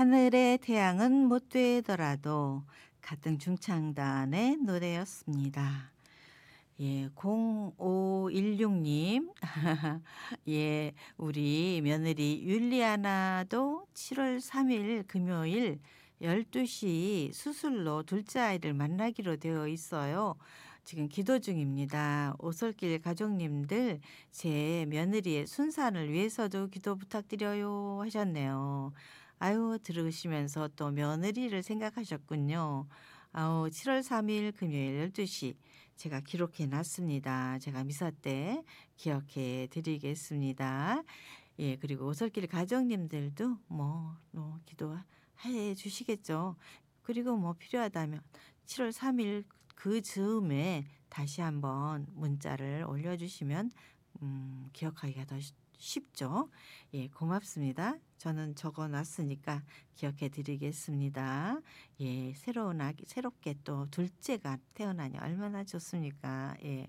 하늘의 태양은 못 되더라도 같은 중창단의 노래였습니다. 예, 0516님. 예, 우리 며느리 율리아나도 7월 3일 금요일 12시 수술로 둘째 아이를 만나기로 되어 있어요. 지금 기도 중입니다. 오솔길 가족님들, 제 며느리의 순산을 위해서도 기도 부탁드려요 하셨네요. 아유, 들으시면서 또 며느리를 생각하셨군요. 아우, 7월 3일 금요일 12시 제가 기록해 놨습니다. 제가 미사 때 기억해 드리겠습니다. 예, 그리고 오솔길 가족님들도 기도해 주시겠죠. 그리고 뭐 필요하다면 7월 3일 그 즈음에 다시 한번 문자를 올려주시면 기억하기가 더 쉽죠. 예, 고맙습니다. 저는 적어 놨으니까 기억해 드리겠습니다. 예, 새롭게 또 둘째가 태어나니 얼마나 좋습니까? 예.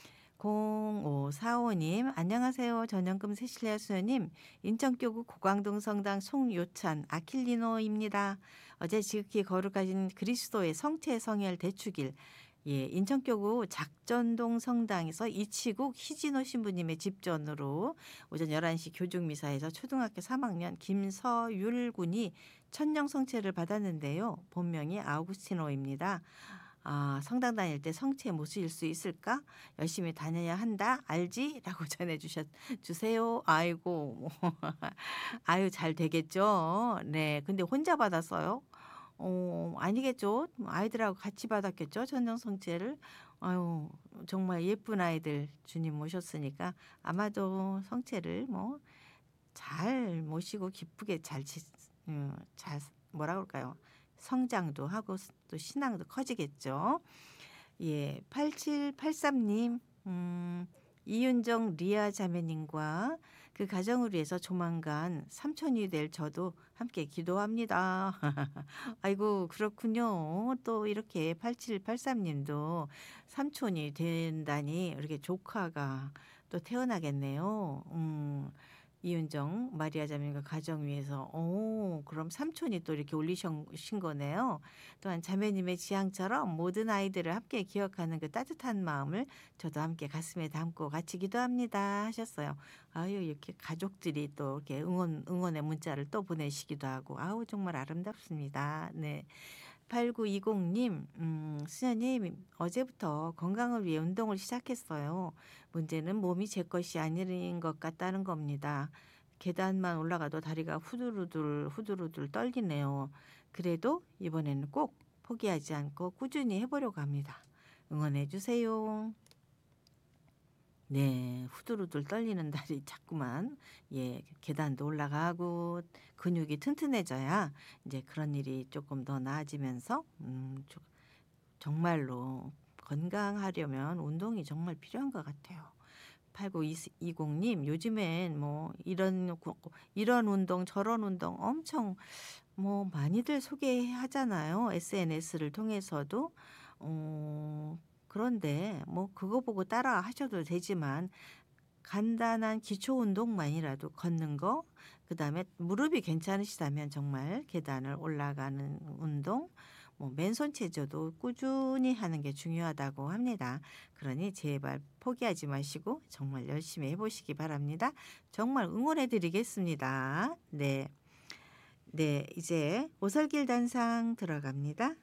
0545님, 안녕하세요. 전영금 세실리아 수녀님, 인천교구 고광동 성당 송요찬 아킬리노입니다. 어제 지극히 거룩하신 그리스도의 성체 성혈 대축일, 예, 인천교구 작전동 성당에서 이치국 희진호 신부님의 집전으로 오전 11시 교중미사에서 초등학교 3학년 김서율 군이 천령 성체를 받았는데요. 본명이 아우구스티노입니다. 아, 성당 다닐 때 성체 모수일 수 있을까? 열심히 다녀야 한다. 알지? 라고 주세요. 아이고. 아유, 잘 되겠죠. 네. 근데 혼자 받았어요? 아니겠죠. 아이들하고 같이 받았겠죠. 천령 성체를. 아유, 정말 예쁜 아이들 주님 모셨으니까 아마도 성체를 뭐 잘 모시고 기쁘게 잘 뭐라 그럴까요? 성장도 하고 또 신앙도 커지겠죠. 예, 8783님, 이윤정 리아 자매님과 그 가정을 위해서 조만간 삼촌이 될 저도 함께 기도합니다. 아이고, 그렇군요. 또 이렇게 8783님도 삼촌이 된다니 이렇게 조카가 또 태어나겠네요. 이윤정 마리아 자매님과 가정 위해서 그럼 삼촌이 또 이렇게 올리신 거네요. 또한 자매님의 지향처럼 모든 아이들을 함께 기억하는 그 따뜻한 마음을 저도 함께 가슴에 담고 같이 기도합니다 하셨어요. 아유, 이렇게 가족들이 또 이렇게 응원의 문자를 또 보내시기도 하고 아우, 정말 아름답습니다. 네. 8920님, 수녀님, 어제부터 건강을 위해 운동을 시작했어요. 문제는 몸이 제 것이 아닌 것 같다는 겁니다. 계단만 올라가도 다리가 후들후들 떨리네요. 그래도 이번에는 꼭 포기하지 않고 꾸준히 해보려고 합니다. 응원해 주세요. 네, 후들후들 떨리는 다리 자꾸만 예, 계단도 올라가고 근육이 튼튼해져야 이제 그런 일이 조금 더 나아지면서 정말로 건강하려면 운동이 정말 필요한 것 같아요. 8920님, 요즘엔 뭐 이런 운동 저런 운동 엄청 뭐 많이들 소개하잖아요. SNS를 통해서도. 그런데 뭐 그거 보고 따라 하셔도 되지만 간단한 기초 운동만이라도 걷는 거, 그다음에 무릎이 괜찮으시다면 정말 계단을 올라가는 운동, 뭐 맨손 체조도 꾸준히 하는 게 중요하다고 합니다. 그러니 제발 포기하지 마시고 정말 열심히 해보시기 바랍니다. 정말 응원해 드리겠습니다. 네. 네, 이제 오설길 단상 들어갑니다.